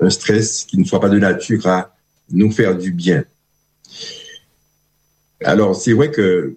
un stress qui ne soit pas de nature à nous faire du bien. Alors, c'est vrai que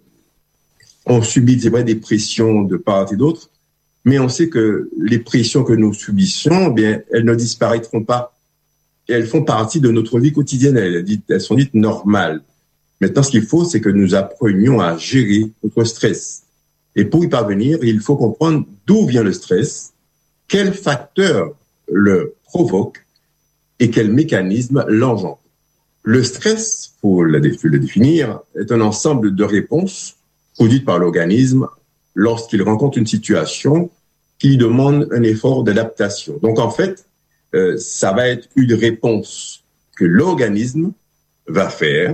on subit, c'est vrai, des pressions de part et d'autre, mais on sait que les pressions que nous subissons, eh bien, elles ne disparaîtront pas. Et elles font partie de notre vie quotidienne. Elles sont dites normales. Maintenant, ce qu'il faut, c'est que nous apprenions à gérer notre stress. Et pour y parvenir, il faut comprendre d'où vient le stress, quels facteurs le provoquent et quels mécanismes l'engendrent. Le stress, pour le définir, est un ensemble de réponses produites par l'organisme lorsqu'il rencontre une situation qui lui demande un effort d'adaptation. Donc, en fait, ça va être une réponse que l'organisme va faire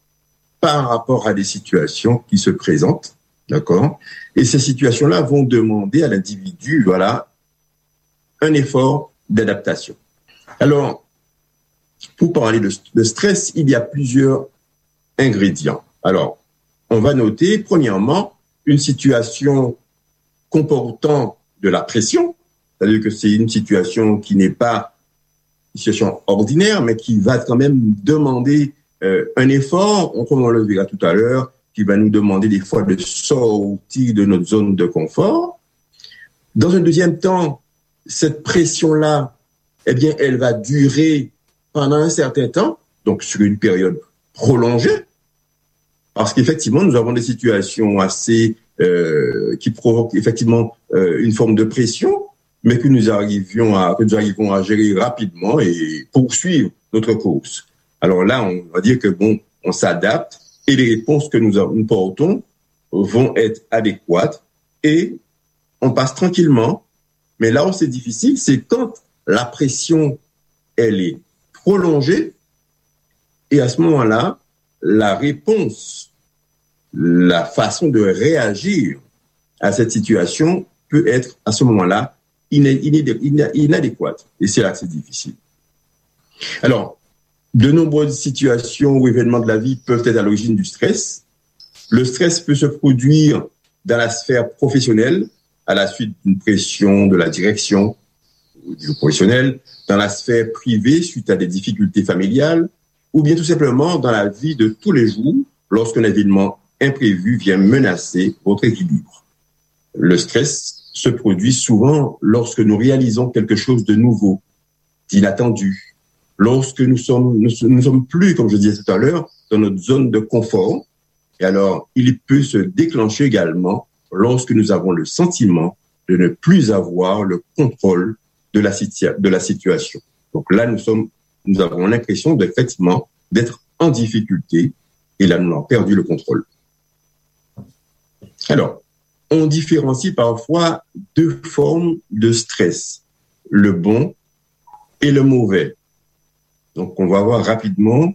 par rapport à des situations qui se présentent, d'accord? Et ces situations-là vont demander à l'individu, voilà, un effort d'adaptation. Alors, pour parler de stress, il y a plusieurs ingrédients. Alors, on va noter, premièrement, une situation comportant de la pression, c'est-à-dire que c'est une situation qui n'est pas une situation ordinaire, mais qui va quand même demander un effort, comme on le verra tout à l'heure, qui va nous demander des fois de sortir de notre zone de confort. Dans un deuxième temps, cette pression-là, eh bien, elle va durer pendant un certain temps, donc sur une période prolongée, parce qu'effectivement, nous avons des situations assez qui provoquent effectivement une forme de pression, mais que nous arrivons à gérer rapidement et poursuivre notre course. Alors là, on va dire que bon, on s'adapte et les réponses que nous portons vont être adéquates et on passe tranquillement. Mais là où c'est difficile, c'est quand la pression, elle est prolongée et à ce moment-là, la réponse, la façon de réagir à cette situation peut être à ce moment-là inadéquate. Et c'est là que c'est difficile. Alors, de nombreuses situations ou événements de la vie peuvent être à l'origine du stress. Le stress peut se produire dans la sphère professionnelle à la suite d'une pression de la direction ou du professionnel, dans la sphère privée suite à des difficultés familiales, ou bien tout simplement dans la vie de tous les jours lorsqu'un événement imprévu vient menacer votre équilibre. Le stress se produit souvent lorsque nous réalisons quelque chose de nouveau, d'inattendu, lorsque nous sommes plus, comme je disais tout à l'heure, dans notre zone de confort. Et alors, il peut se déclencher également lorsque nous avons le sentiment de ne plus avoir le contrôle de la situation. Donc là, nous avons l'impression effectivement d'être en difficulté et là, nous avons perdu le contrôle. Alors, on différencie parfois deux formes de stress, le bon et le mauvais. Donc, on va voir rapidement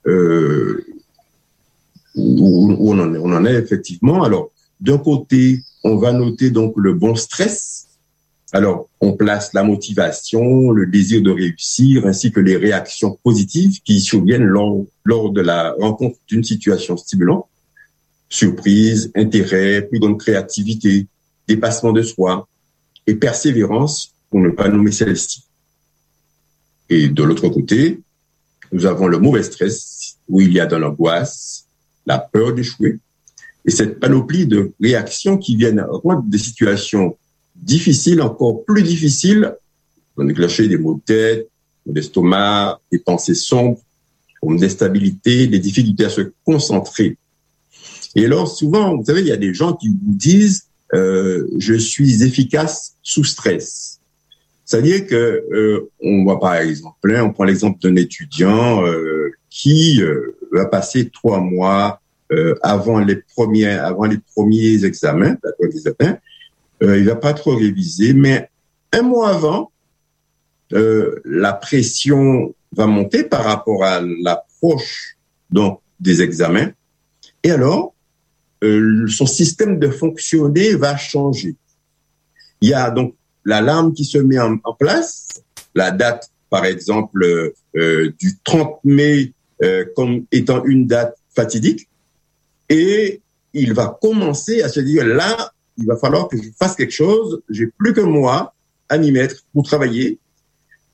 où on en est effectivement. Alors, d'un côté, on va noter donc le bon stress. Alors, on place la motivation, le désir de réussir, ainsi que les réactions positives qui surviennent lors de la rencontre d'une situation stimulante. Surprise, intérêt, plus grande créativité, dépassement de soi et persévérance, pour ne pas nommer celle-ci. Et de l'autre côté, nous avons le mauvais stress, où il y a de l'angoisse, la peur d'échouer, et cette panoplie de réactions qui viennent rendre des situations difficiles, encore plus difficiles, vont déclencher des maux de tête, d'estomac, des pensées sombres, comme d'instabilité, des difficultés à se concentrer. Et alors, souvent, vous savez, il y a des gens qui vous disent je suis efficace sous stress. C'est-à-dire que on va par exemple, on prend l'exemple d'un étudiant qui va passer 3 mois avant les premiers examens, il va pas trop réviser, mais 1 mois avant, la pression va monter par rapport à l'approche donc des examens, et alors son système de fonctionner va changer. Il y a donc l'alarme qui se met en place, la date, par exemple, du 30 mai comme étant une date fatidique, et il va commencer à se dire, là, il va falloir que je fasse quelque chose, j'ai plus que moi à m'y mettre pour travailler,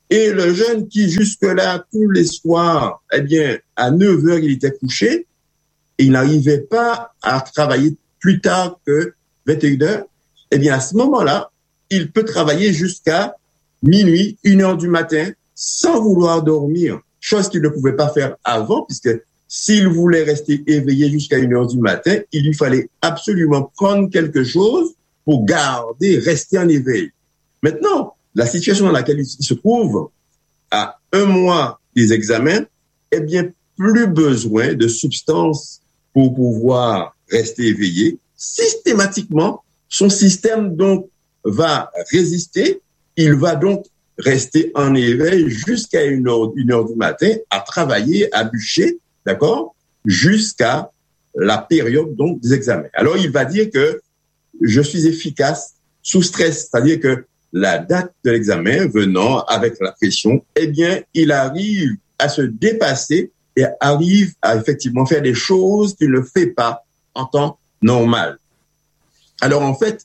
Et le jeune qui, jusque-là, tous les soirs, eh bien, à 9 heures, il était couché, et il n'arrivait pas à travailler plus tard que 21 heures, eh bien, à ce moment-là, il peut travailler jusqu'à minuit, 1 heure du matin, sans vouloir dormir, chose qu'il ne pouvait pas faire avant, puisque s'il voulait rester éveillé jusqu'à 1 heure du matin, il lui fallait absolument prendre quelque chose pour rester en éveil. Maintenant, la situation dans laquelle il se trouve, à 1 mois des examens, eh bien, plus besoin de substances pour pouvoir rester éveillé. Systématiquement, son système donc va résister. Il va donc rester en éveil jusqu'à 1 heure du matin à travailler, à bûcher, d'accord, jusqu'à la période donc des examens. Alors, il va dire que je suis efficace sous stress, c'est-à-dire que la date de l'examen venant avec la pression, eh bien, il arrive à se dépasser et arrive à effectivement faire des choses qu'il ne fait pas en temps normal. Alors, en fait,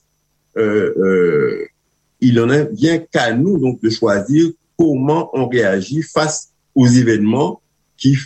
il en vient qu'à nous donc de choisir comment on réagit face aux événements qui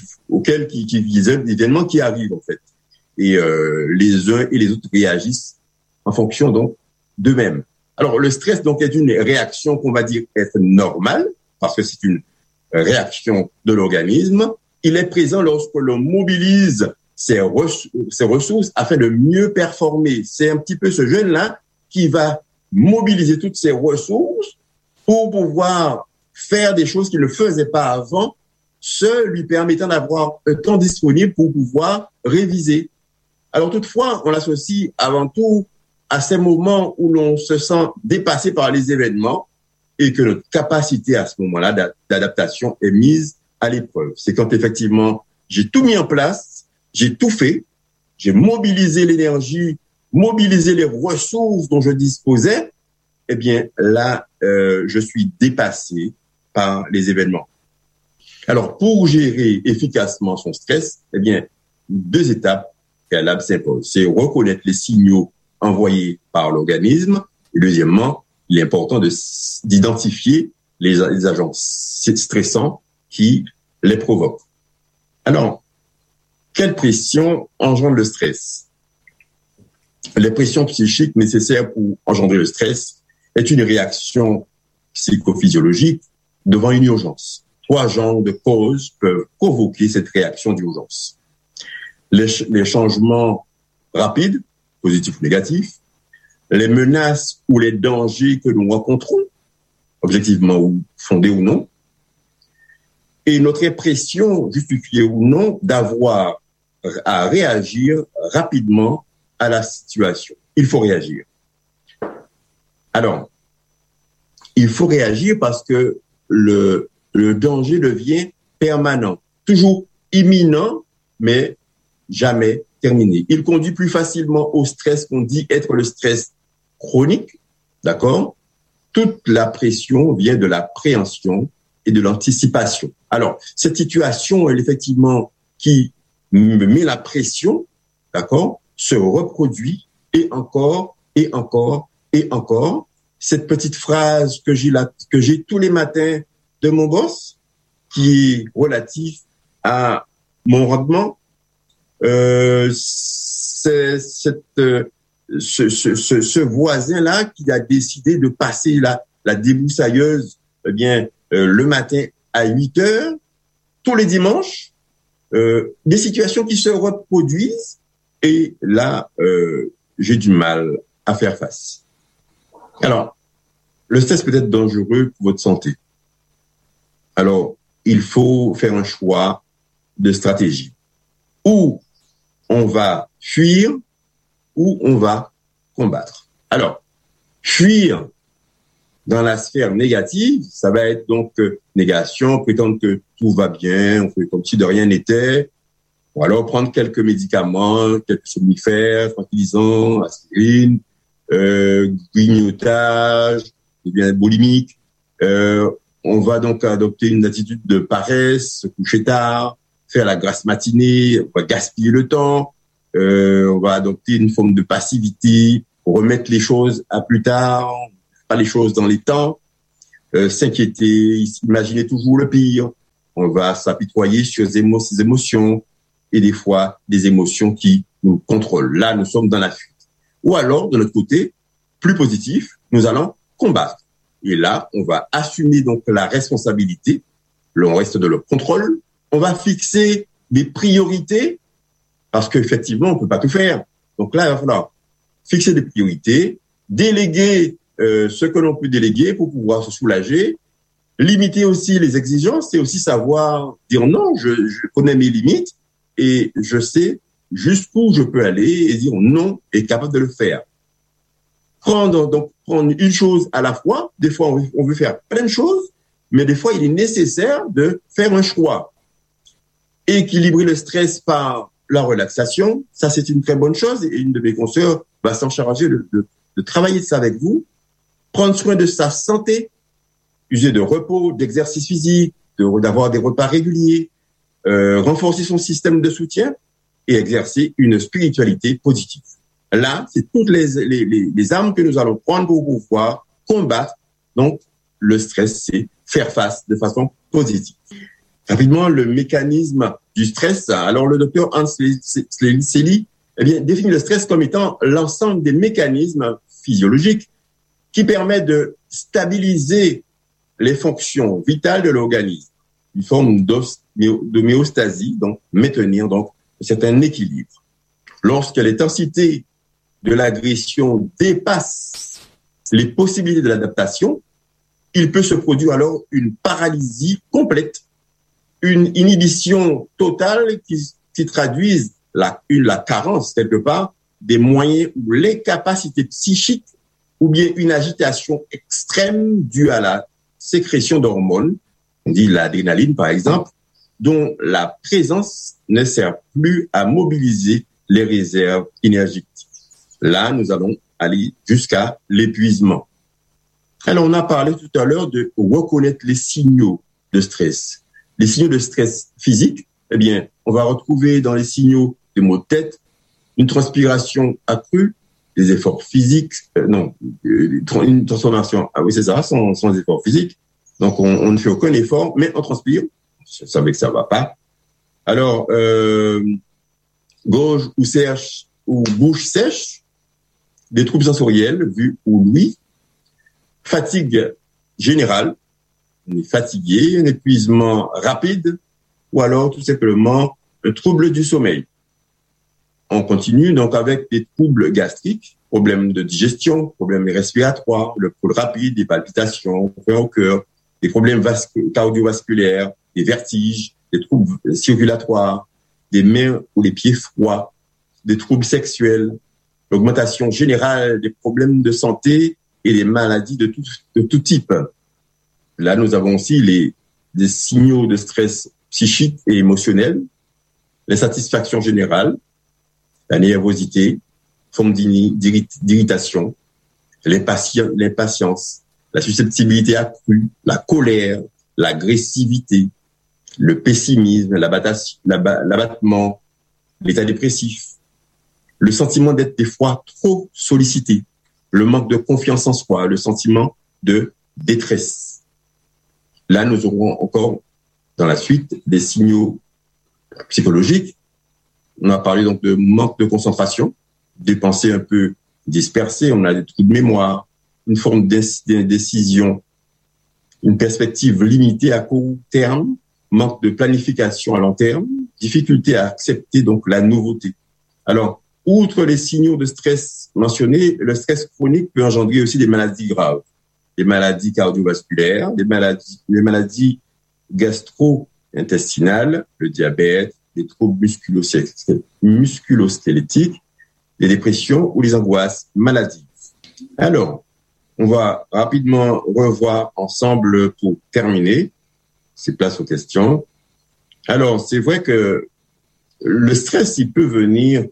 arrivent en fait. Et les uns et les autres réagissent en fonction donc d'eux-mêmes. Alors le stress donc est une réaction qu'on va dire être normale parce que c'est une réaction de l'organisme. Il est présent lorsque l'on mobilise ses ressources afin de mieux performer. C'est un petit peu ce jeune-là qui va mobiliser toutes ses ressources pour pouvoir faire des choses qu'il ne faisait pas avant, ce lui permettant d'avoir un temps disponible pour pouvoir réviser. Alors toutefois, on l'associe avant tout à ces moments où l'on se sent dépassé par les événements et que notre capacité à ce moment-là d'adaptation est mise à l'épreuve. C'est quand effectivement j'ai tout mis en place, j'ai tout fait, j'ai mobilisé l'énergie, mobilisé les ressources dont je disposais, eh bien là, je suis dépassé par les événements. Alors, pour gérer efficacement son stress, eh bien, 2 étapes préalables s'imposent. C'est reconnaître les signaux envoyés par l'organisme. Et deuxièmement, il est important d'identifier les agents stressants qui les provoquent. Alors, quelle pression engendre le stress? Les pressions psychiques nécessaires pour engendrer le stress est une réaction psychophysiologique devant une urgence. 3 genres de causes peuvent provoquer cette réaction d'urgence. Les changements rapides, positifs ou négatifs, les menaces ou les dangers que nous rencontrons, objectivement ou fondés ou non, et notre impression, justifiée ou non, d'avoir à réagir rapidement à la situation. Il faut réagir. Alors, il faut réagir parce que le danger devient permanent, toujours imminent, mais jamais terminé. Il conduit plus facilement au stress qu'on dit être le stress chronique, d'accord? Toute la pression vient de la préhension et de l'anticipation. Alors, cette situation, elle, effectivement, qui me met la pression, d'accord, se reproduit et encore, et encore, et encore. Cette petite phrase que j'ai tous les matins de mon boss, qui est relatif à mon rendement, c'est ce voisin-là qui a décidé de passer la débroussailleuse, eh bien, le matin à 8 heures, tous les dimanches, des situations qui se reproduisent, et là, j'ai du mal à faire face. Alors, le stress peut être dangereux pour votre santé. Alors, il faut faire un choix de stratégie. Ou on va fuir, ou on va combattre. Alors, fuir dans la sphère négative, ça va être donc négation, prétendre que tout va bien, on fait comme si de rien n'était, ou alors prendre quelques médicaments, quelques somnifères, tranquillisants, aspirine, grignotage, eh bien boulimique. On va donc adopter une attitude de paresse, se coucher tard, faire la grasse matinée, on va gaspiller le temps, on va adopter une forme de passivité, remettre les choses à plus tard, pas les choses dans les temps. s'inquiéter, imaginer toujours le pire. On va s'apitoyer sur ses émotions et des fois des émotions qui nous contrôlent. Là, nous sommes dans la fuite. Ou alors, de l'autre côté, plus positif, nous allons combattre. Et là, on va assumer donc la responsabilité, le reste de le contrôle. On va fixer des priorités parce qu'effectivement, on ne peut pas tout faire. Donc là, il va falloir fixer des priorités, déléguer ce que l'on peut déléguer pour pouvoir se soulager, limiter aussi les exigences et aussi savoir dire non, je connais mes limites et je sais jusqu'où je peux aller et dire non et capable de le faire. Prendre une chose à la fois. Des fois, on veut faire plein de choses, mais des fois, il est nécessaire de faire un choix. Équilibrer le stress par la relaxation, ça, c'est une très bonne chose. Et une de mes consoeurs va s'en charger de travailler ça avec vous. Prendre soin de sa santé, user de repos, d'exercice physique, d'avoir des repas réguliers, renforcer son système de soutien et exercer une spiritualité positive. Là, c'est toutes les armes que nous allons prendre pour pouvoir combattre. Donc, le stress, c'est faire face de façon positive. Rapidement, le mécanisme du stress. Alors, le docteur Hans Selye, définit le stress comme étant l'ensemble des mécanismes physiologiques qui permettent de stabiliser les fonctions vitales de l'organisme. Une forme d'homéostasie, donc maintenir donc un certain équilibre. Lorsque l'intensité de l'agression dépasse les possibilités de l'adaptation, il peut se produire alors une paralysie complète, une inhibition totale qui traduise la carence, quelque part, des moyens ou l'incapacité psychique ou bien une agitation extrême due à la sécrétion d'hormones, on dit l'adrénaline par exemple, dont la présence ne sert plus à mobiliser les réserves énergétiques. Là, nous allons aller jusqu'à l'épuisement. Alors, on a parlé tout à l'heure de reconnaître les signaux de stress. Les signaux de stress physique, on va retrouver dans les signaux des maux de tête, une transpiration accrue, des efforts physiques, une transformation, c'est ça, sans effort physique. Donc, on ne fait aucun effort, mais on transpire. Je savais que ça va pas. Alors, gorge ou bouche sèche, des troubles sensoriels, vue ou ouïe, fatigue générale, on est fatigué, un épuisement rapide, ou alors tout simplement un trouble du sommeil. On continue donc avec des troubles gastriques, problèmes de digestion, problèmes respiratoires, le pouls rapide, des palpitations, frein au cœur, des problèmes cardiovasculaires, des vertiges, des troubles circulatoires, des mains ou les pieds froids, des troubles sexuels, l'augmentation générale des problèmes de santé et des maladies de tout type. Là, nous avons aussi des signaux de stress psychique et émotionnel, l'insatisfaction générale, la nervosité, forme d'irritation, l'impatience, la susceptibilité accrue, la colère, l'agressivité, le pessimisme, l'abattement, l'état dépressif, le sentiment d'être des fois trop sollicité, le manque de confiance en soi, le sentiment de détresse. Là, nous aurons encore dans la suite des signaux psychologiques. On a parlé donc de manque de concentration, des pensées un peu dispersées, on a des trous de mémoire, une forme d'indécision, une perspective limitée à court terme, manque de planification à long terme, difficulté à accepter donc la nouveauté. Alors, outre les signaux de stress mentionnés, le stress chronique peut engendrer aussi des maladies graves, des maladies cardiovasculaires, des maladies gastro-intestinales, le diabète, les troubles musculo-squelettiques, les dépressions ou les angoisses maladives. Alors, on va rapidement revoir ensemble pour terminer. C'est place aux questions. Alors, c'est vrai que le stress, il peut venir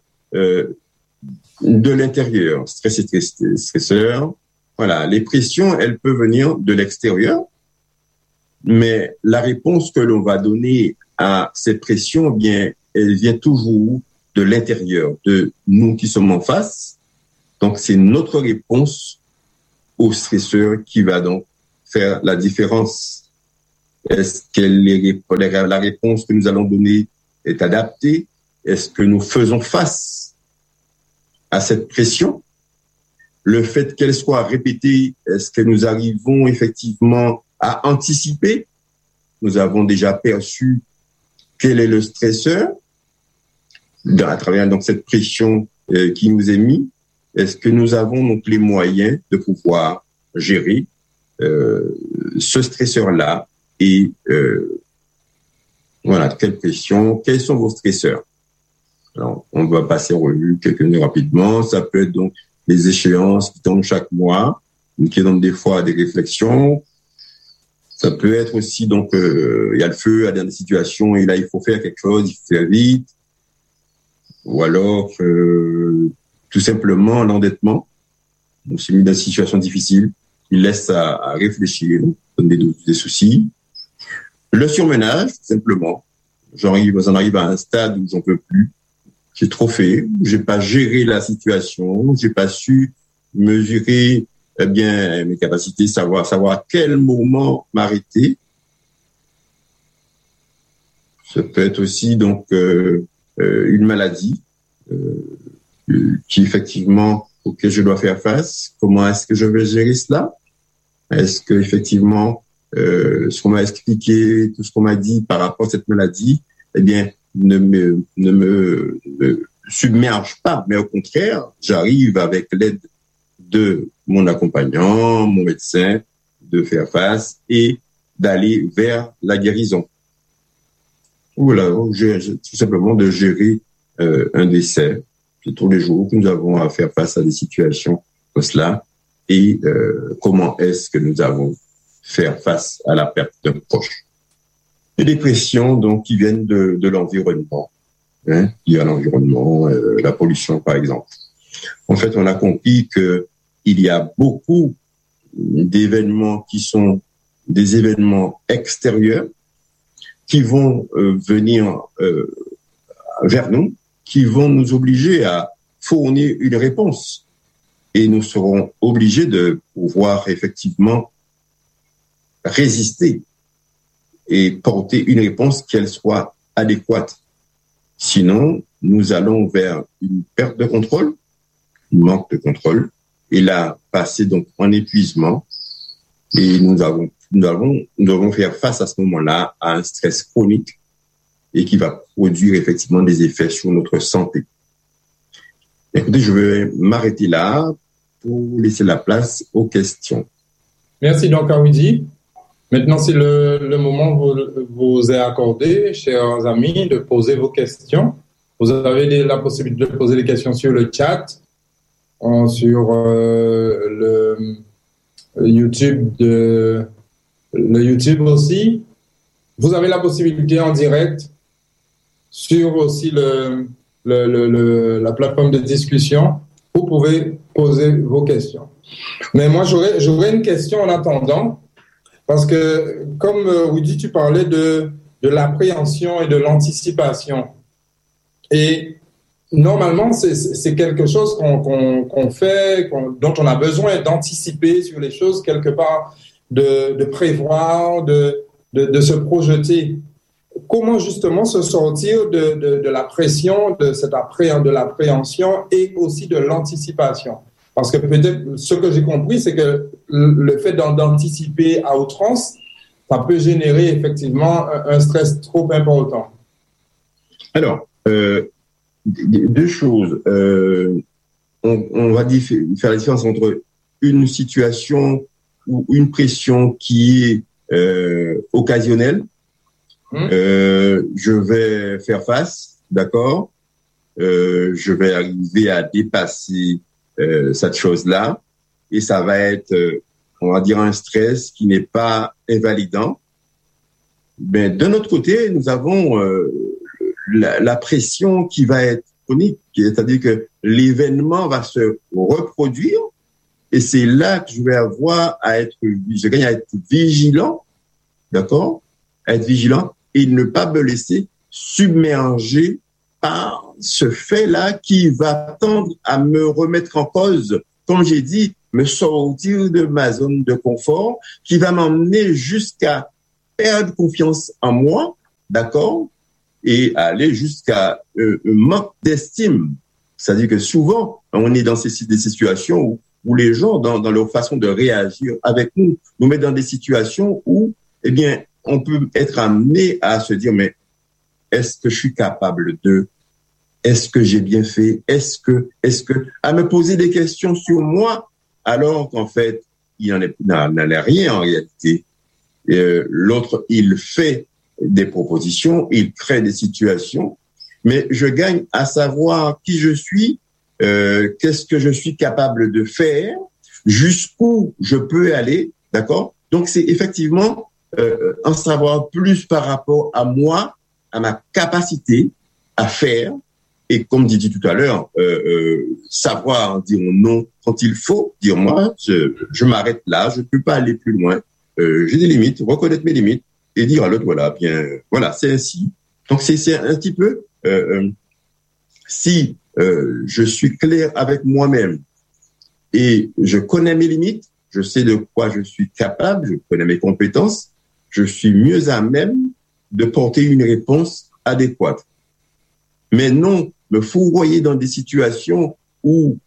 de l'intérieur. Stress et stresseur. Voilà, les pressions, elles peuvent venir de l'extérieur, mais la réponse que l'on va donner à cette pression, bien, elle vient toujours de l'intérieur, de nous qui sommes en face. Donc, c'est notre réponse au stresseur qui va donc faire la différence? Est-ce que la réponse que nous allons donner est adaptée? Est-ce que nous faisons face à cette pression? Le fait qu'elle soit répétée, est-ce que nous arrivons effectivement à anticiper? Nous avons déjà perçu quel est le stresseur à travers donc cette pression qui nous est mise. Est-ce que nous avons donc les moyens de pouvoir gérer ce stresseur-là et voilà, quelle pression, quels sont vos stresseurs? Alors, on va passer en revue quelques-uns rapidement. Ça peut être donc les échéances qui tombent chaque mois, qui donnent des fois des réflexions. Ça peut être aussi, donc, il y a le feu, il y a des situations, et là, il faut faire quelque chose, il faut faire vite. Ou alors, tout simplement, l'endettement. On s'est mis dans une situation difficile. Il laisse à réfléchir, donne des soucis. Le surmenage, tout simplement. J'en arrive à un stade où j'en peux plus. J'ai trop fait, j'ai pas géré la situation, j'ai pas su mesurer bien mes capacités, savoir à quel moment m'arrêter. Ça peut être aussi donc une maladie qui effectivement auquel je dois faire face. Comment est-ce que je vais gérer cela? Est-ce que effectivement ce qu'on m'a expliqué, tout ce qu'on m'a dit par rapport à cette maladie, eh bien ne me submerge pas, mais au contraire, j'arrive avec l'aide de mon accompagnant, mon médecin, de faire face et d'aller vers la guérison. Voilà, tout simplement de gérer un décès. C'est tous les jours que nous avons à faire face à des situations comme cela et comment est-ce que nous avons faire face à la perte d'un proche. Et des pressions donc qui viennent de l'environnement, hein, liées à l'environnement, la pollution par exemple. En fait, on a compris que il y a beaucoup d'événements qui sont des événements extérieurs qui vont venir vers nous, qui vont nous obliger à fournir une réponse. Et nous serons obligés de pouvoir effectivement résister et porter une réponse qu'elle soit adéquate. Sinon, nous allons vers une perte de contrôle, un manque de contrôle, et là, passer donc en épuisement. Et nous devons faire face à ce moment-là à un stress chronique et qui va produire effectivement des effets sur notre santé. Écoutez, je vais m'arrêter là pour laisser la place aux questions. Merci donc, Awidi. Maintenant, c'est le moment vous est accordé, chers amis, de poser vos questions. Vous avez la possibilité de poser des questions sur le chat, sur le YouTube aussi. Vous avez la possibilité en direct sur aussi la plateforme de discussion. Vous pouvez poser vos questions. Mais moi, j'aurais une question en attendant. Parce que, comme Widi, tu parlais de l'appréhension et de l'anticipation. Et normalement, c'est quelque chose qu'on fait, dont on a besoin d'anticiper sur les choses quelque part, de prévoir, de se projeter. Comment justement se sortir de la pression, de l'appréhension et aussi de l'anticipation? Parce que peut-être, ce que j'ai compris, c'est que le fait d'anticiper à outrance, ça peut générer effectivement un stress trop important. Alors, deux choses. On va faire la différence entre une situation ou une pression qui est occasionnelle. Je vais faire face, d'accord. Je vais arriver à dépasser cette chose-là, et ça va être, on va dire, un stress qui n'est pas invalidant. Mais d'un autre côté, nous avons la pression qui va être chronique, c'est-à-dire que l'événement va se reproduire, et c'est là que je vais avoir je gagne à être vigilant, d'accord, à être vigilant et ne pas me laisser submerger par ce fait-là qui va tendre à me remettre en cause. Comme j'ai dit, me sortir de ma zone de confort, qui va m'emmener jusqu'à perdre confiance en moi, d'accord, et aller jusqu'à un manque d'estime. C'est-à-dire que souvent, on est dans des situations où les gens, dans leur façon de réagir avec nous mettent dans des situations où, eh bien, on peut être amené à se dire, mais est-ce que je suis capable de, est-ce que j'ai bien fait, à me poser des questions sur moi, alors qu'en fait, il n'en est rien en réalité. L'autre, il fait des propositions, il crée des situations, mais je gagne à savoir qui je suis, qu'est-ce que je suis capable de faire, jusqu'où je peux aller, d'accord? Donc, c'est effectivement en savoir plus par rapport à moi, à ma capacité à faire, et comme dit tout à l'heure, savoir dire non quand il faut, dire moi, je m'arrête là, je ne peux pas aller plus loin, j'ai des limites, reconnaître mes limites, et dire à l'autre, voilà, bien, voilà, c'est ainsi. Donc, c'est un petit peu, si je suis clair avec moi-même et je connais mes limites, je sais de quoi je suis capable, je connais mes compétences, je suis mieux à même de porter une réponse adéquate. Mais non, me fourvoyer dans des situations où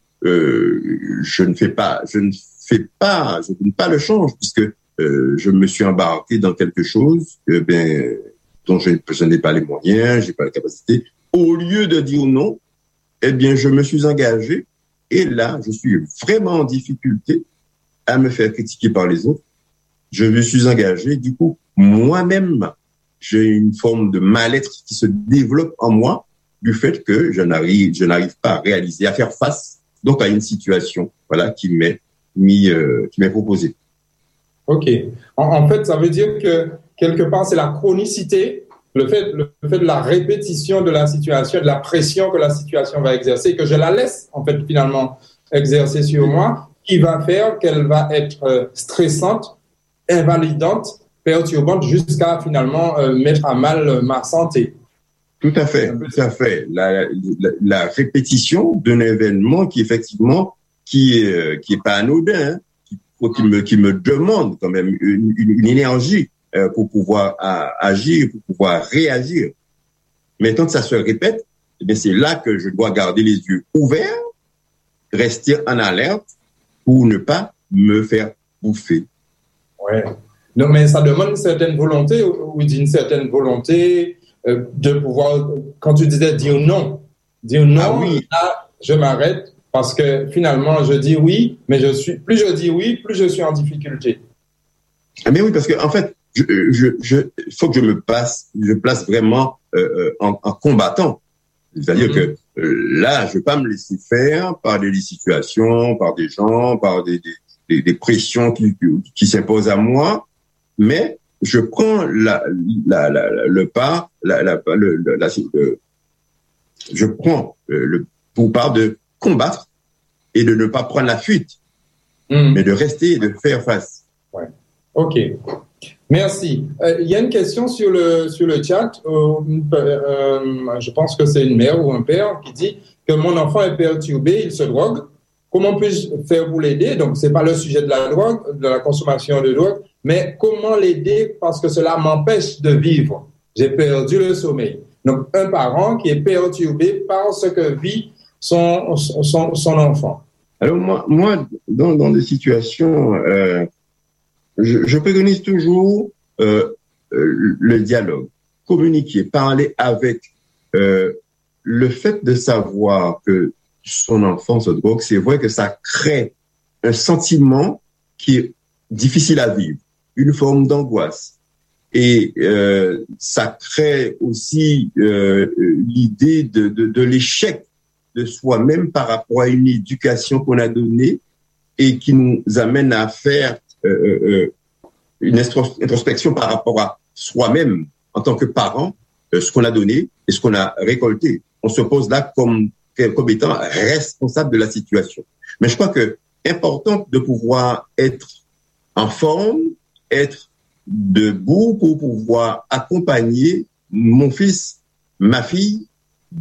je ne donne pas le change, puisque je me suis embarqué dans quelque chose dont je n'ai pas les moyens, j'ai pas la capacité. Au lieu de dire non, eh bien, je me suis engagé et là, je suis vraiment en difficulté à me faire critiquer par les autres. Je me suis engagé, du coup, moi-même, j'ai une forme de mal-être qui se développe en moi du fait que je n'arrive pas à réaliser, à faire face donc à une situation, voilà, qui m'est proposée. Ok. En fait, ça veut dire que quelque part, c'est la chronicité, le fait de la répétition de la situation, de la pression que la situation va exercer, que je la laisse en fait finalement exercer sur moi, qui va faire qu'elle va être stressante, invalidante, perturbante, jusqu'à finalement mettre à mal ma santé. Tout à fait, tout à fait. La répétition d'un événement qui effectivement qui est pas anodin, qui me demande quand même une énergie pour pouvoir agir, pour pouvoir réagir. Mais quand ça se répète, eh bien c'est là que je dois garder les yeux ouverts, rester en alerte pour ne pas me faire bouffer. Ouais. Non, mais ça demande une certaine volonté, ou une certaine volonté de pouvoir, quand tu disais dire non, ah oui. Là, je m'arrête parce que finalement, je dis oui, mais plus je dis oui, plus je suis en difficulté. Mais oui, parce que en fait, faut que je place vraiment en combattant. C'est-à-dire que là, je ne vais pas me laisser faire par des situations, par des gens, par des pressions qui s'imposent à moi, mais je prends le part de combattre et de ne pas prendre la fuite, mais de rester et de faire face. Ouais. Ok. Merci. Il y a une question sur le chat. Je pense que c'est une mère ou un père qui dit que mon enfant est perturbé, il se drogue. Comment puis-je faire pour l'aider? Donc, c'est pas le sujet de la drogue, de la consommation de drogue, mais comment l'aider parce que cela m'empêche de vivre. J'ai perdu le sommeil. Donc, un parent qui est perturbé par ce que vit son enfant. Alors, moi dans des situations, je préconise toujours le dialogue, communiquer, parler avec le fait de savoir que son enfant se drogue, c'est vrai que ça crée un sentiment qui est difficile à vivre, une forme d'angoisse. Et ça crée aussi l'idée de l'échec de soi-même par rapport à une éducation qu'on a donnée et qui nous amène à faire une introspection par rapport à soi-même en tant que parent, ce qu'on a donné et ce qu'on a récolté. On se pose là comme étant responsable de la situation. Mais je crois que important de pouvoir être en forme, être debout pour pouvoir accompagner mon fils, ma fille,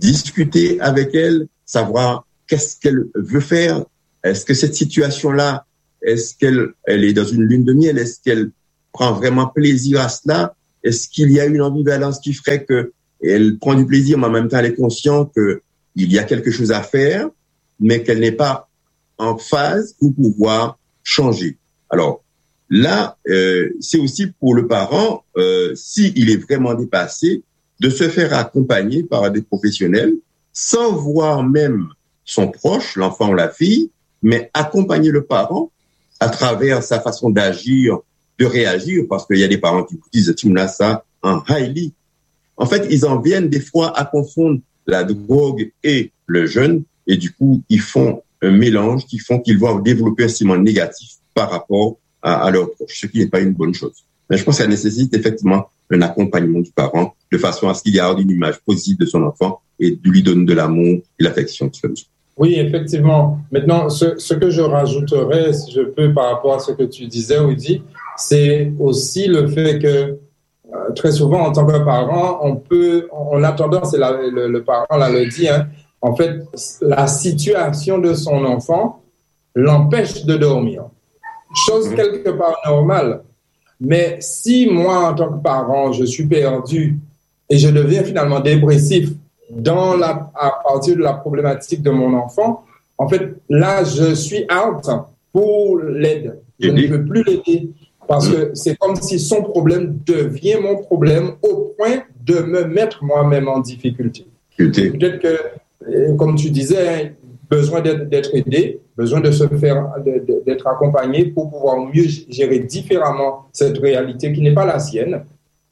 discuter avec elle, savoir qu'est-ce qu'elle veut faire. Est-ce que cette situation-là Est-ce qu'elle est dans une lune de miel? Est-ce qu'elle prend vraiment plaisir à cela? Est-ce qu'il y a une ambivalence qui ferait que elle prend du plaisir, mais en même temps elle est consciente qu'il y a quelque chose à faire, mais qu'elle n'est pas en phase pour pouvoir changer? Alors là, c'est aussi pour le parent, s'il est vraiment dépassé, de se faire accompagner par des professionnels, sans voir même son proche, l'enfant ou la fille, mais accompagner le parent à travers sa façon d'agir, de réagir, parce qu'il y a des parents qui disent « ça en highly ». En fait, ils en viennent des fois à confondre la drogue et le jeune, et du coup, ils font un mélange qui font qu'ils vont développer un sentiment négatif par rapport à leurs proches, ce qui n'est pas une bonne chose. Mais je pense que ça nécessite effectivement un accompagnement du parent de façon à ce qu'il garde une image positive de son enfant et lui donne de l'amour et l'affection. Oui, effectivement. Maintenant, ce que je rajouterais, si je peux, par rapport à ce que tu disais, Rudy, c'est aussi le fait que très souvent, en tant que parent, on a tendance, et le parent là le dit, en fait, la situation de son enfant l'empêche de dormir. Chose quelque part normale. Mais si moi, en tant que parent, je suis perdu et je deviens finalement dépressif à partir de la problématique de mon enfant, en fait, là, je suis out pour l'aide. Je ne peux plus l'aider parce que c'est comme si son problème devient mon problème au point de me mettre moi-même en difficulté. Peut-être que, comme tu disais, besoin d'être aidé, besoin d'être accompagné pour pouvoir mieux gérer différemment cette réalité qui n'est pas la sienne.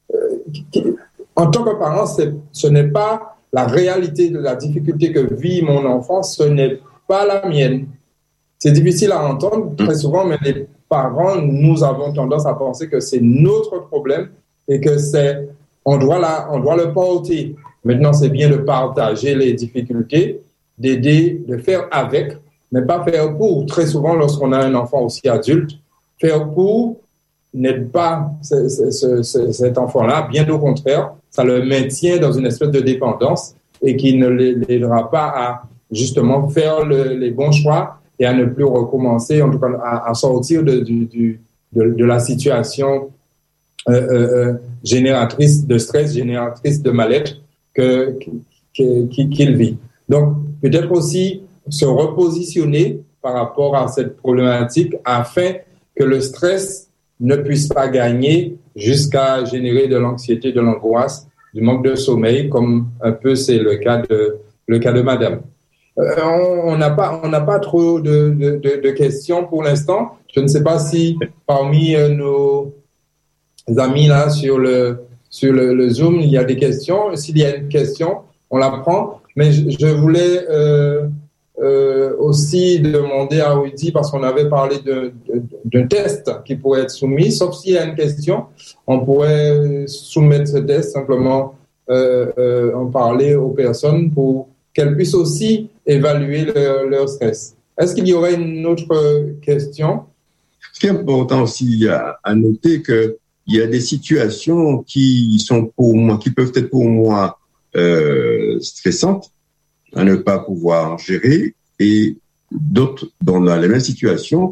En tant que parent, ce n'est pas la réalité de la difficulté que vit mon enfant, ce n'est pas la mienne. C'est difficile à entendre très souvent, mais les parents, nous avons tendance à penser que c'est notre problème et que on doit le porter. Maintenant, c'est bien de partager les difficultés, d'aider, de faire avec, mais pas faire pour. Très souvent, lorsqu'on a un enfant aussi adulte, faire pour n'aide pas cet enfant-là, bien au contraire, ça le maintient dans une espèce de dépendance et qui ne l'aidera pas à justement faire les bons choix et à ne plus recommencer, en tout cas à sortir de la situation génératrice de stress, génératrice de mal-être qu'il vit. Donc, peut-être aussi se repositionner par rapport à cette problématique afin que le stress ne puisse pas gagner jusqu'à générer de l'anxiété, de l'angoisse, du manque de sommeil, comme un peu c'est le cas de madame. On n'a pas trop de questions pour l'instant. Je ne sais pas si parmi nos amis là sur le Zoom, il y a des questions. S'il y a une question, on la prend. Mais je voulais aussi demander à Rudy, parce qu'on avait parlé d'un test qui pourrait être soumis, sauf s'il y a une question, on pourrait soumettre ce test, simplement en parler aux personnes pour qu'elles puissent aussi évaluer leur stress. Est-ce qu'il y aurait une autre question? Ce qui est important aussi à noter qu'il y a des situations qui peuvent être pour moi stressantes à ne pas pouvoir gérer, et d'autres dans la même situation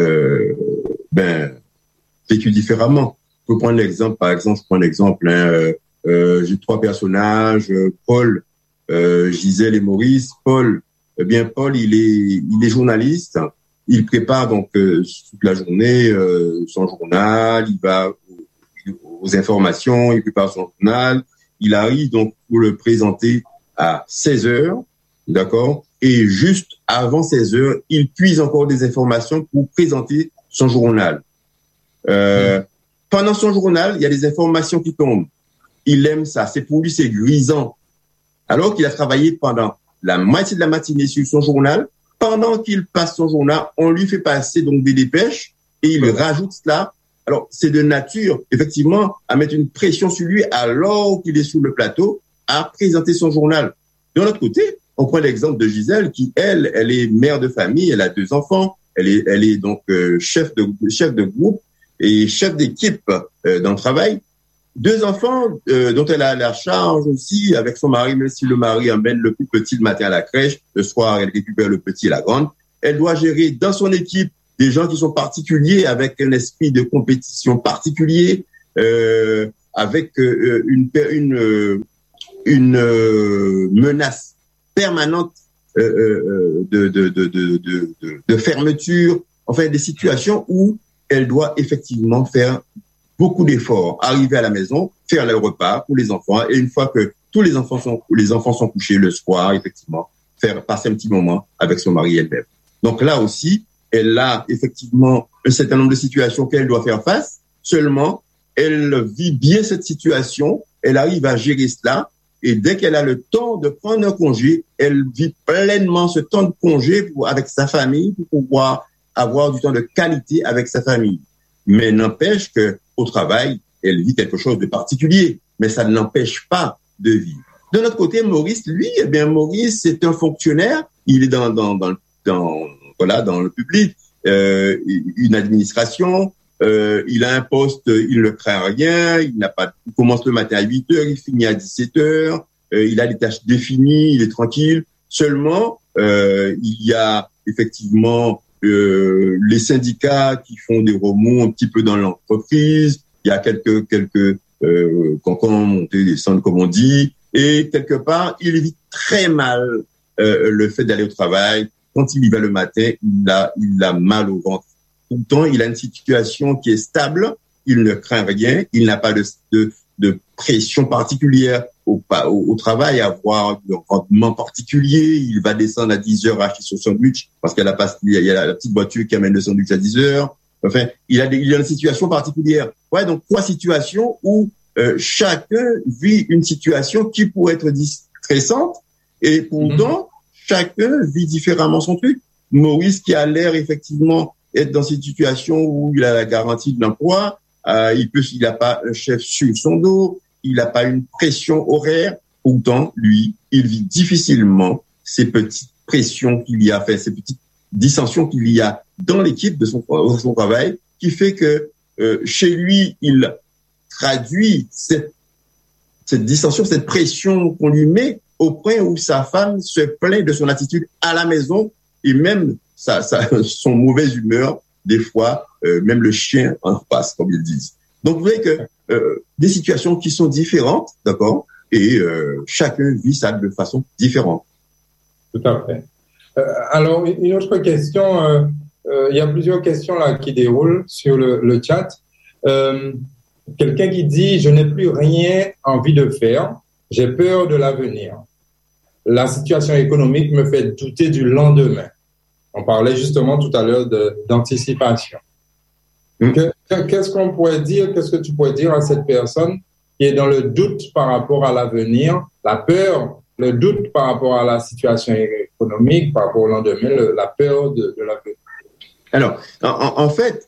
vécu différemment. Je peux prendre l'exemple, par exemple, j'ai trois personnages, Paul, Gisèle et Maurice. Paul, Paul, il est journaliste, il prépare donc toute la journée son journal, il va aux informations, il prépare son journal, il arrive donc pour le présenter à 16h, d'accord? Et juste avant 16h, il puise encore des informations pour présenter son journal. Pendant son journal, il y a des informations qui tombent. Il aime ça. C'est pour lui, c'est grisant. Alors qu'il a travaillé pendant la moitié de la matinée sur son journal, pendant qu'il passe son journal, on lui fait passer donc des dépêches et il rajoute cela. Alors, c'est de nature, effectivement, à mettre une pression sur lui alors qu'il est sur le plateau à présenter son journal. De l'autre côté, on prend l'exemple de Gisèle qui, elle est mère de famille, elle a 2 enfants, elle est donc chef de groupe et chef d'équipe dans le travail. 2 enfants dont elle a la charge aussi avec son mari, même si le mari emmène le plus petit le matin à la crèche, le soir elle récupère le petit et la grande. Elle doit gérer dans son équipe des gens qui sont particuliers, avec un esprit de compétition particulier, avec une menace permanente de fermeture, enfin des situations où elle doit effectivement faire beaucoup d'efforts, arriver à la maison, faire le repas pour les enfants, et une fois que tous les enfants sont couchés le soir, effectivement, faire passer un petit moment avec son mari elle-même. Donc là aussi, elle a effectivement un certain nombre de situations qu'elle doit faire face, seulement elle vit bien cette situation, elle arrive à gérer cela, et dès qu'elle a le temps de prendre un congé, elle vit pleinement ce temps de congé avec sa famille pour pouvoir avoir du temps de qualité avec sa famille. Mais n'empêche que au travail, elle vit quelque chose de particulier, mais ça ne l'empêche pas de vivre. De l'autre côté, Maurice, lui, Maurice, c'est un fonctionnaire, il est dans le public, une administration, il a un poste, il ne craint rien, il commence le matin à 8h, il finit à 17h, il a des tâches définies, il est tranquille. Seulement, il y a effectivement les syndicats qui font des remous un petit peu dans l'entreprise, il y a quelques cancans montés, descendent comme on dit, et quelque part, il vit très mal le fait d'aller au travail. Quand il y va le matin, il a mal au ventre. Tout le temps, il a une situation qui est stable, il ne craint rien, il n'a pas de pression particulière au travail, avoir un rendement particulier, il va descendre à 10h acheter son sandwich, parce qu'il y a la petite voiture qui amène le sandwich à 10h. Enfin, il a une situation particulière. Ouais, donc 3 situations où chacun vit une situation qui pourrait être stressante, et pourtant, chacun vit différemment son truc. Maurice, qui a l'air effectivement être dans cette situation où il a la garantie de l'emploi, il n'a pas un chef sur son dos, il n'a pas une pression horaire. Pourtant, lui, il vit difficilement ces petites pressions qu'il y a, ces petites dissensions qu'il y a dans l'équipe de son travail, qui fait que chez lui, il traduit cette dissension, cette pression qu'on lui met, au point où sa femme se plaint de son attitude à la maison, et même son mauvaise humeur, des fois, même le chien en passe, comme ils disent. Donc, vous voyez que des situations qui sont différentes, d'accord, et chacun vit ça de façon différente. Tout à fait. Alors, une autre question, il y a plusieurs questions là qui déroulent sur le chat. Quelqu'un qui dit « Je n'ai plus rien envie de faire, j'ai peur de l'avenir. La situation économique me fait douter du lendemain. » On parlait justement tout à l'heure d'anticipation. Qu'est-ce qu'on pourrait dire, qu'est-ce que tu pourrais dire à cette personne qui est dans le doute par rapport à l'avenir, la peur, le doute par rapport à la situation économique, par rapport au lendemain, la peur de l'avenir? Alors, en fait,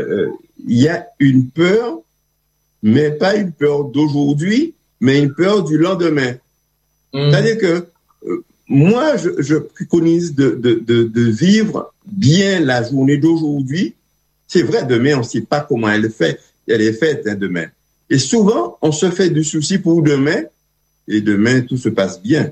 il y a une peur, mais pas une peur d'aujourd'hui, mais une peur du lendemain. C'est-à-dire que moi, je préconise de vivre bien la journée d'aujourd'hui. C'est vrai, demain, on ne sait pas comment elle est faite demain. Et souvent, on se fait du souci pour demain, et demain, tout se passe bien.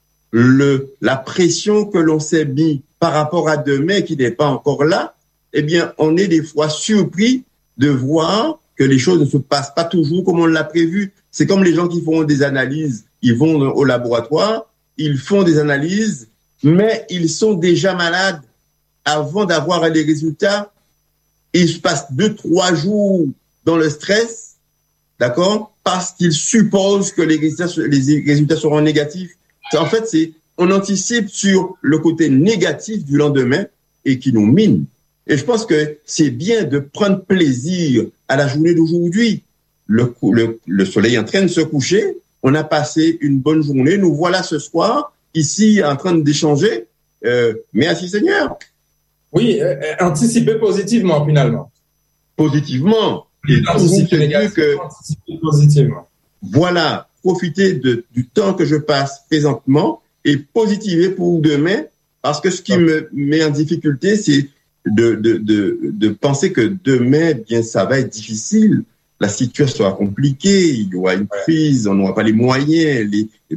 La pression que l'on s'est mis par rapport à demain, qui n'est pas encore là, eh bien, on est des fois surpris de voir que les choses ne se passent pas toujours comme on l'a prévu. C'est comme les gens qui font des analyses. Ils vont au laboratoire, ils font des analyses, mais ils sont déjà malades avant d'avoir les résultats. Ils se passent 2-3 jours dans le stress, d'accord, parce qu'ils supposent que les résultats seront négatifs. En fait, on anticipe sur le côté négatif du lendemain et qui nous mine. Et je pense que c'est bien de prendre plaisir à la journée d'aujourd'hui. Le soleil est en train de se coucher. On a passé une bonne journée. Nous voilà ce soir, ici, en train d'échanger. Merci Seigneur. Oui, anticiper positivement, finalement. Positivement. Et anticiper positivement. Voilà, profiter du temps que je passe présentement et positiver pour demain, parce que ce qui me met en difficulté, c'est de penser que demain, bien, ça va être difficile. La situation sera compliquée, il y aura une crise, on n'aura pas les moyens,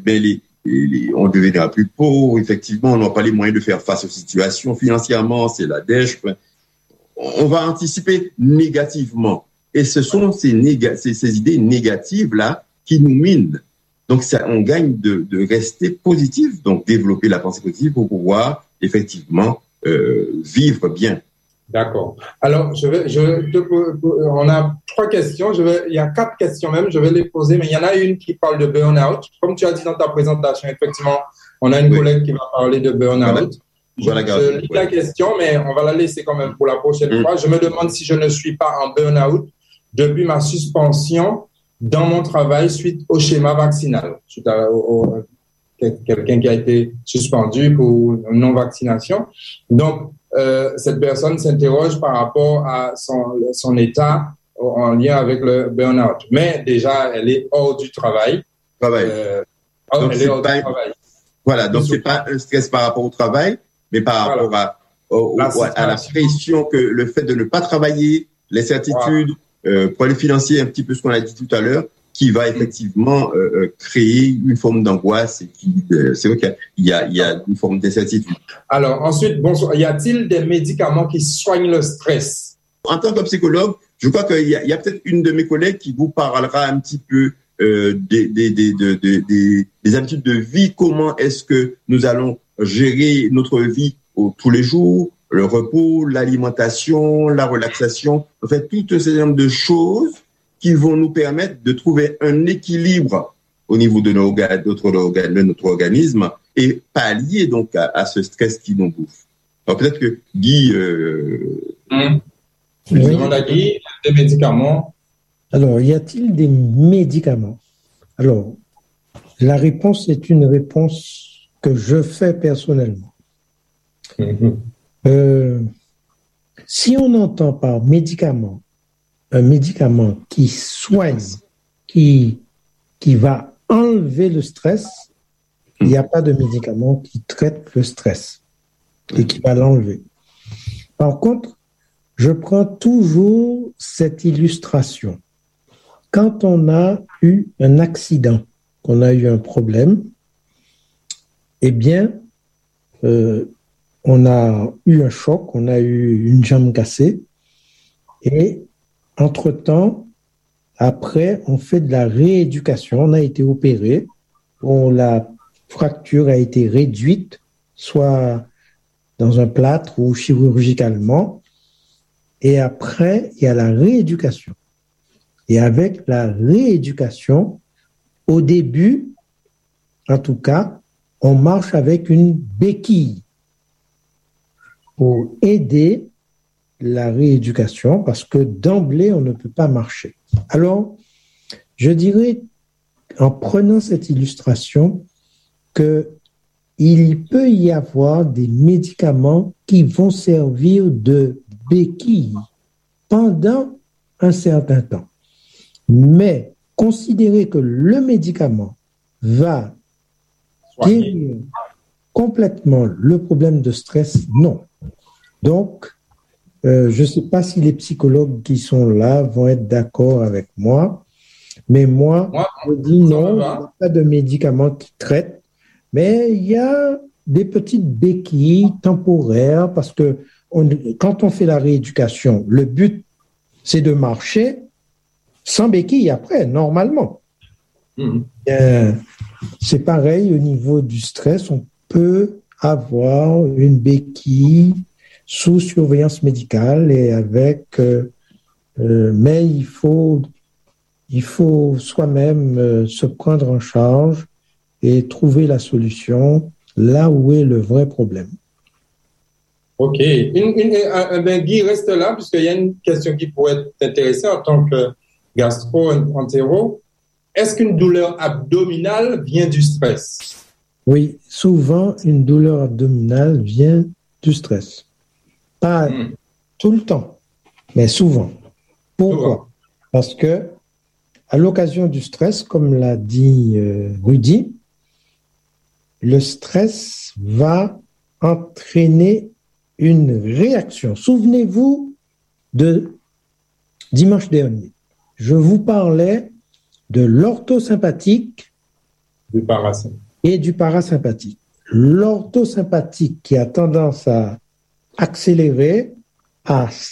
on deviendra plus pauvre, effectivement, on n'aura pas les moyens de faire face aux situations financièrement, c'est la dèche. on va anticiper négativement. Et ce sont ces idées négatives-là qui nous minent. Donc, on gagne de rester positif, donc développer la pensée positive pour pouvoir effectivement vivre bien. D'accord. Alors, on a 3 questions. Il y a 4 questions même. Je vais les poser, mais il y en a une qui parle de burn-out. Comme tu as dit dans ta présentation, effectivement, on a une collègue qui va parler de burn-out. Je lis la question, mais on va la laisser quand même pour la prochaine fois. Je me demande si je ne suis pas en burn-out depuis ma suspension dans mon travail suite au schéma vaccinal. Suite à quelqu'un qui a été suspendu pour non-vaccination. Donc, cette personne s'interroge par rapport à son état en lien avec le burn-out. Mais déjà, elle est hors du travail. Donc, elle est hors du travail. Voilà, donc c'est pas un stress par rapport au travail, mais par rapport à la pression que le fait de ne pas travailler, les certitudes, problèmes financiers, un petit peu ce qu'on a dit tout à l'heure, qui va effectivement créer une forme d'angoisse. C'est vrai qu'il y a une forme d'incertitude. Alors ensuite, y a-t-il des médicaments qui soignent le stress? En tant que psychologue, je crois qu'il y a peut-être une de mes collègues qui vous parlera un petit peu des habitudes de vie. Comment est-ce que nous allons gérer notre vie tous les jours, le repos, l'alimentation, la relaxation, en fait, tout un certain nombre de choses qui vont nous permettre de trouver un équilibre au niveau de notre organisme et pallier donc à ce stress qui nous bouffe. Alors peut-être que Guy... Je demande à Guy des médicaments. Alors, y a-t-il des médicaments? Alors, la réponse est une réponse que je fais personnellement. Si on entend par médicament un médicament qui soigne, qui va enlever le stress, il n'y a pas de médicament qui traite le stress et qui va l'enlever. Par contre, je prends toujours cette illustration. Quand on a eu un accident, qu'on a eu un problème, eh bien, on a eu un choc, on a eu une jambe cassée et entre-temps, après, on fait de la rééducation. On a été opéré, la fracture a été réduite, soit dans un plâtre ou chirurgicalement. Et après, il y a la rééducation. Et avec la rééducation, au début, en tout cas, on marche avec une béquille pour aider la rééducation parce que d'emblée, on ne peut pas marcher. Alors, je dirais, en prenant cette illustration, qu'il peut y avoir des médicaments qui vont servir de béquille pendant un certain temps. Mais considérer que le médicament va guérir complètement le problème de stress, non. Donc, je ne sais pas si les psychologues qui sont là vont être d'accord avec moi, mais moi, je dis non, il n'y a pas de médicaments qui traitent, mais il y a des petites béquilles temporaires parce que quand on fait la rééducation, le but, c'est de marcher sans béquille après, normalement. C'est pareil au niveau du stress, on peut avoir une béquille sous surveillance médicale et mais il faut soi-même se prendre en charge et trouver la solution là où est le vrai problème. OK. Guy, reste là, puisqu'il y a une question qui pourrait t'intéresser en tant que gastro-entéro. Est-ce qu'une douleur abdominale vient du stress? Oui, souvent, une douleur abdominale vient du stress. Pas tout le temps, mais souvent. Pourquoi? Parce que, à l'occasion du stress, comme l'a dit Rudy, le stress va entraîner une réaction. Souvenez-vous de dimanche dernier. Je vous parlais de l'orthosympathique et du parasympathique. L'orthosympathique qui a tendance à accélérer, à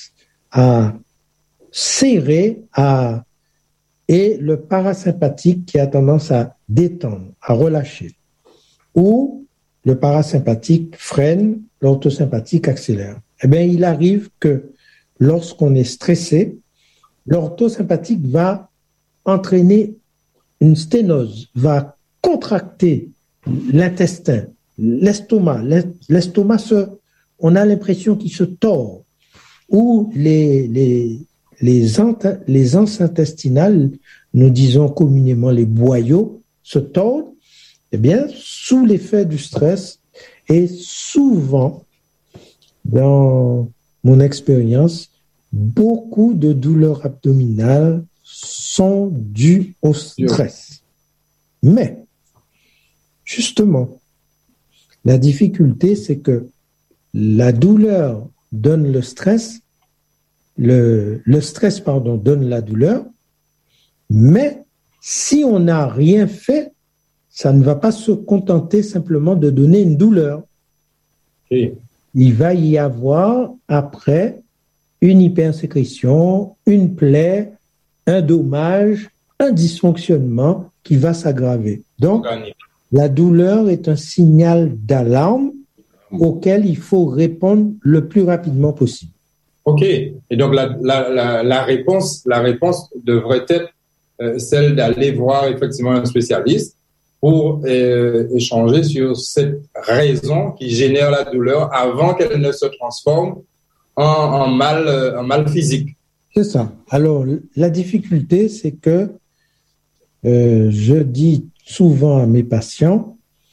à serrer, et le parasympathique qui a tendance à détendre, à relâcher. Ou le parasympathique freine, l'orthosympathique accélère. Eh bien, il arrive que lorsqu'on est stressé, l'orthosympathique va entraîner une sténose, va contracter l'intestin, l'estomac. L'estomac, on a l'impression qu'il se tord. Ou les anses intestinales, nous disons communément les boyaux, se tordent, eh bien, sous l'effet du stress. Et souvent, dans mon expérience, beaucoup de douleurs abdominales sont dues au stress. Mais, justement, la difficulté, c'est que la douleur donne le stress, le stress, donne la douleur, mais si on n'a rien fait, ça ne va pas se contenter simplement de donner une douleur. Oui. Il va y avoir après une hypersécrétion, une plaie, un dommage, un dysfonctionnement qui va s'aggraver. Donc, la douleur est un signal d'alarme auquel il faut répondre le plus rapidement possible. OK. Et donc, la réponse devrait être celle d'aller voir effectivement un spécialiste pour échanger sur cette raison qui génère la douleur avant qu'elle ne se transforme en mal physique. C'est ça. Alors, la difficulté, c'est que je dis souvent à mes patients,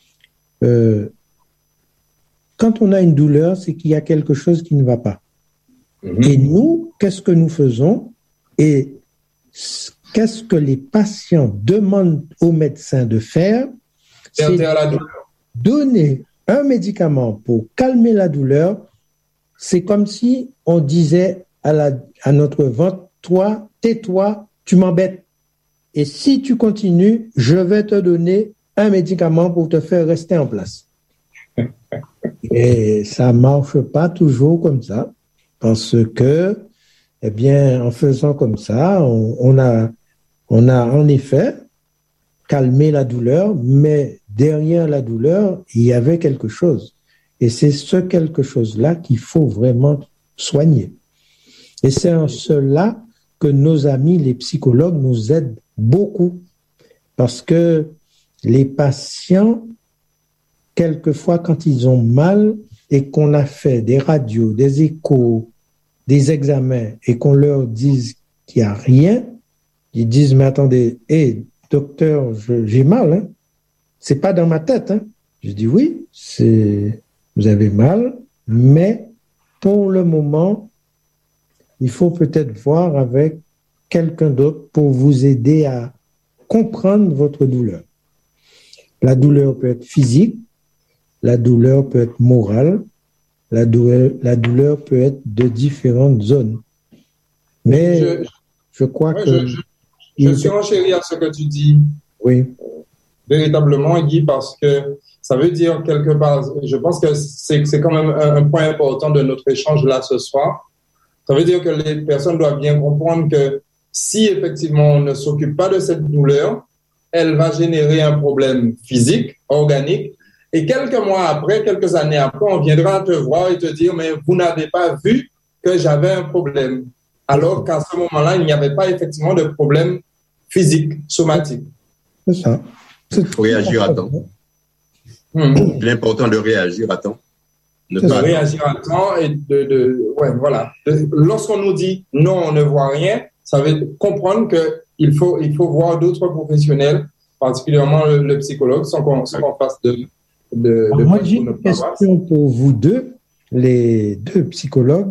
quand on a une douleur, c'est qu'il y a quelque chose qui ne va pas. Et nous, qu'est-ce que nous faisons? Et qu'est-ce que les patients demandent aux médecins de faire? C'est donner un médicament pour calmer la douleur. C'est comme si on disait à notre ventre, toi, tais-toi, tu m'embêtes. Et si tu continues, je vais te donner un médicament pour te faire rester en place. Et ça ne marche pas toujours comme ça, parce que, eh bien, en faisant comme ça, on a en effet calmé la douleur, mais derrière la douleur, il y avait quelque chose. Et c'est ce quelque chose-là qu'il faut vraiment soigner. Et c'est en cela que nos amis, les psychologues, nous aident beaucoup. Parce que les patients, quelquefois, quand ils ont mal et qu'on a fait des radios, des échos, des examens et qu'on leur dise qu'il n'y a rien, ils disent, mais attendez, docteur, j'ai mal, hein? C'est pas dans ma tête, hein? Je dis oui, vous avez mal, mais pour le moment, il faut peut-être voir avec quelqu'un d'autre pour vous aider à comprendre votre douleur. La douleur peut être physique, la douleur peut être morale, la douleur peut être de différentes zones. Mais je crois que... Je suis enchéri à ce que tu dis. Oui. Véritablement, Guy, parce que ça veut dire quelque part, je pense que c'est quand même un point important de notre échange là ce soir. Ça veut dire que les personnes doivent bien comprendre que si effectivement on ne s'occupe pas de cette douleur, elle va générer un problème physique, organique, et quelques mois après, quelques années après, on viendra te voir et te dire, mais vous n'avez pas vu que j'avais un problème. Alors qu'à ce moment-là, il n'y avait pas effectivement de problème physique, somatique. C'est ça. Il faut réagir à temps. C'est important de réagir à temps. Réagir à temps et voilà. Lorsqu'on nous dit non, on ne voit rien, ça veut comprendre qu'il faut voir d'autres professionnels, particulièrement le psychologue, sans qu'on fasse moi, j'ai une question pour vous deux, les deux psychologues.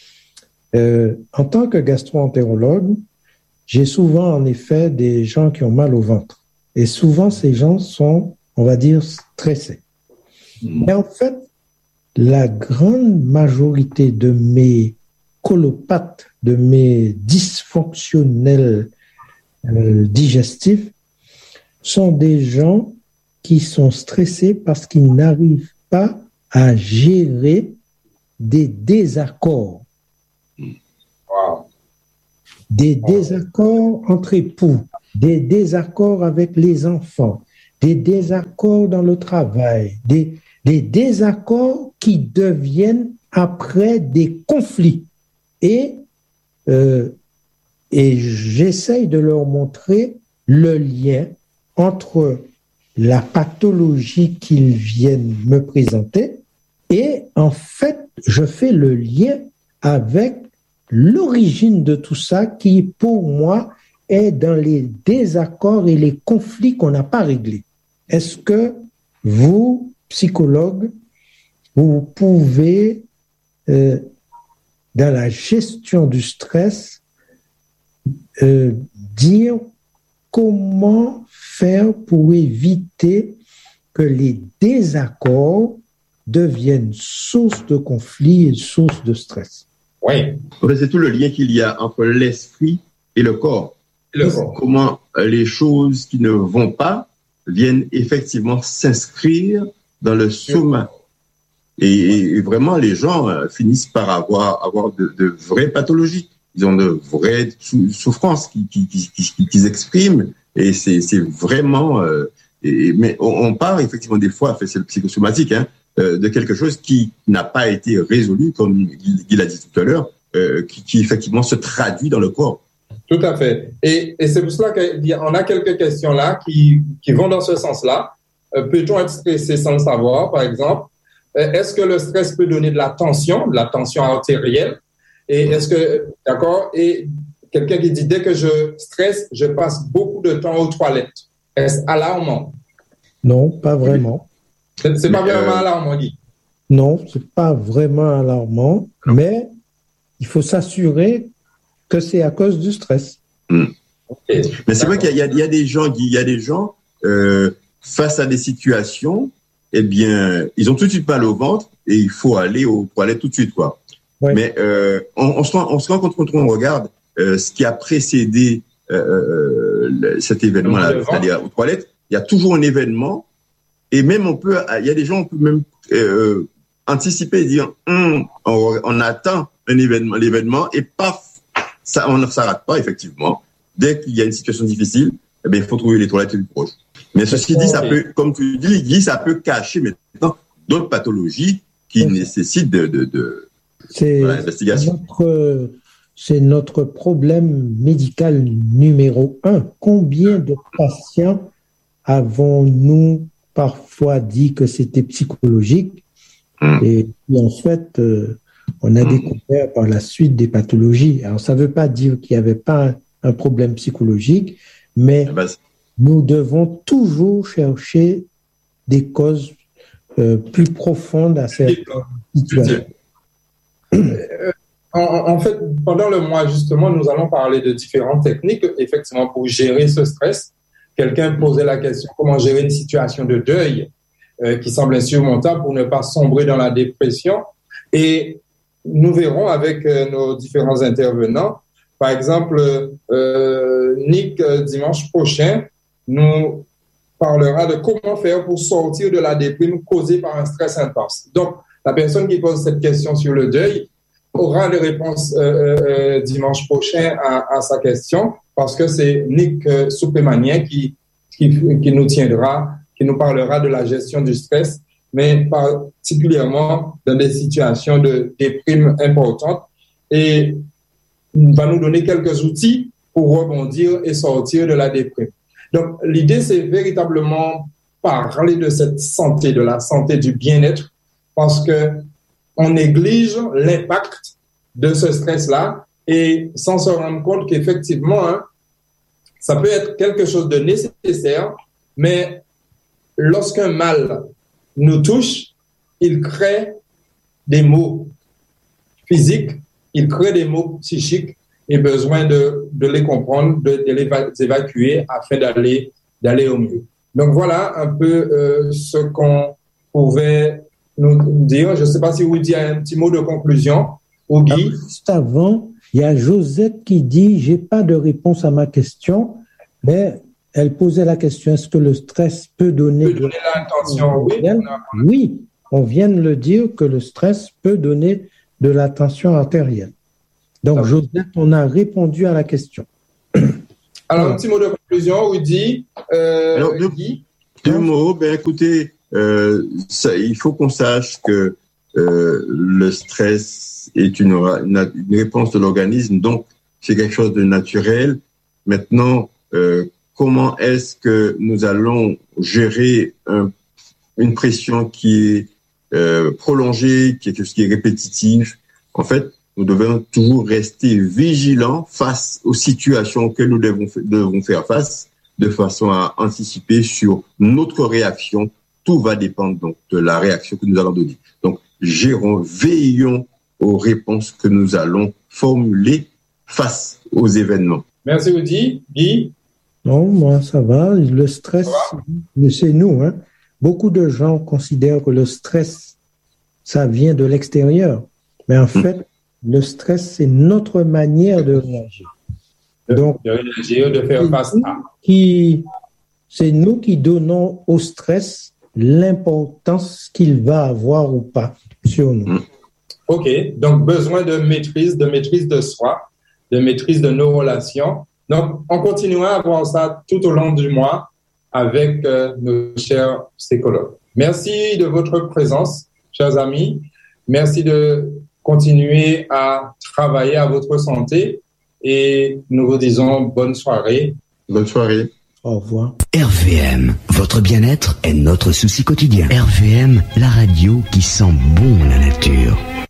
En tant que gastro-entérologue, j'ai souvent en effet des gens qui ont mal au ventre. Et souvent, ces gens sont, on va dire, stressés. Mais en fait, la grande majorité de mes colopathes, de mes dysfonctionnels digestifs, sont des gens qui sont stressés parce qu'ils n'arrivent pas à gérer des désaccords. Wow. Des désaccords entre époux, des désaccords avec les enfants, des désaccords dans le travail, des désaccords qui deviennent après des conflits. Et j'essaye de leur montrer le lien entre la pathologie qu'ils viennent me présenter et en fait, je fais le lien avec l'origine de tout ça qui, pour moi, est dans les désaccords et les conflits qu'on n'a pas réglés. Est-ce que vous, psychologue, vous pouvez, dans la gestion du stress, dire comment faire pour éviter que les désaccords deviennent source de conflit et source de stress? Oui. C'est tout le lien qu'il y a entre l'esprit et le corps. Comment les choses qui ne vont pas viennent effectivement s'inscrire dans le soma. Et vraiment, les gens finissent par avoir de vraies pathologies. Ils ont de vraies souffrances qu'ils expriment. Et c'est vraiment... mais on parle effectivement des fois, c'est le psychosomatique, de quelque chose qui n'a pas été résolu, comme il a dit tout à l'heure, qui effectivement se traduit dans le corps. Tout à fait. Et c'est pour cela qu'on a quelques questions là qui vont dans ce sens-là. Peut-on être stressé sans le savoir, par exemple? Est-ce que le stress peut donner de la tension artérielle? Et est-ce que, d'accord, et quelqu'un qui dit, dès que je stresse, je passe beaucoup de temps aux toilettes. Est-ce alarmant? Non, pas vraiment. C'est pas vraiment alarmant, Guy? Non, c'est pas vraiment alarmant, mais il faut s'assurer que c'est à cause du stress. Okay. Mais c'est vrai qu'il y a des gens, face à des situations, eh bien, ils ont tout de suite mal au ventre et il faut aller aux toilettes tout de suite, quoi. Ouais. Mais on se rend compte quand on regarde ce qui a précédé cet événement-là, c'est-à-dire aux toilettes, il y a toujours un événement et même il y a des gens, on peut même anticiper et dire on attend l'événement et paf, ça, on ne s'arrête pas, effectivement. Dès qu'il y a une situation difficile, eh bien, il faut trouver les toilettes les plus proches. Mais ceci dit, ça peut, comme tu dis, Guy, ça peut cacher maintenant d'autres pathologies qui nécessitent de l'investigation. C'est notre problème médical numéro 1. Combien de patients avons-nous parfois dit que c'était psychologique et puis en fait, on a découvert par la suite des pathologies. Alors, ça ne veut pas dire qu'il n'y avait pas un problème psychologique, mais nous devons toujours chercher des causes plus profondes à cette situation. En fait, pendant le mois, justement, nous allons parler de différentes techniques, effectivement, pour gérer ce stress. Quelqu'un posait la question, comment gérer une situation de deuil qui semble insurmontable pour ne pas sombrer dans la dépression. Et nous verrons avec nos différents intervenants. Par exemple, Nick, dimanche prochain, nous parlera de comment faire pour sortir de la déprime causée par un stress intense. Donc, la personne qui pose cette question sur le deuil aura des réponses dimanche prochain à sa question, parce que c'est Nick Soupemanien qui nous parlera de la gestion du stress, mais particulièrement dans des situations de déprime importantes, et va nous donner quelques outils pour rebondir et sortir de la déprime. Donc, l'idée, c'est véritablement parler de cette santé, de la santé du bien-être, parce que on néglige l'impact de ce stress-là et sans se rendre compte qu'effectivement, ça peut être quelque chose de nécessaire, mais lorsqu'un mal nous touche, il crée des maux physiques, il crée des maux psychiques et besoin de les comprendre, de les évacuer afin d'aller au mieux. Donc voilà un peu ce qu'on pouvait nous dire. Je ne sais pas si vous dites un petit mot de conclusion, ou Guy. Juste avant, il y a Josette qui dit « J'ai pas de réponse à ma question », mais elle posait la question « Est-ce que le stress peut donner de l'attention ?» Oui, on vient de le dire que le stress peut donner de la tension artérielle. Donc, Joseph, on a répondu à la question. Alors, un petit mot de conclusion, Rudy. Alors, deux mots. Écoutez, il faut qu'on sache que le stress est une réponse de l'organisme, donc c'est quelque chose de naturel. Maintenant, comment est-ce que nous allons gérer une pression qui est prolongée, quelque chose qui est répétitive? En fait, nous devons toujours rester vigilants face aux situations auxquelles nous devons faire face, de façon à anticiper sur notre réaction. Tout va dépendre donc de la réaction que nous allons donner. Donc, veillons aux réponses que nous allons formuler face aux événements. Merci, Rudy. Guy? Non, moi, ça va. Le stress, c'est nous. Hein. Beaucoup de gens considèrent que le stress, ça vient de l'extérieur. Mais en fait, le stress, c'est notre manière de réagir. Donc, de réagir, de faire face à. C'est nous qui donnons au stress l'importance qu'il va avoir ou pas sur nous. OK. Donc, besoin de maîtrise de soi, de maîtrise de nos relations. Donc, on continuera à voir ça tout au long du mois avec nos chers psychologues. Merci de votre présence, chers amis. Merci de continuer à travailler à votre santé et nous vous disons bonne soirée. Bonne soirée. Au revoir. RVM, votre bien-être est notre souci quotidien. RVM, la radio qui sent bon la nature.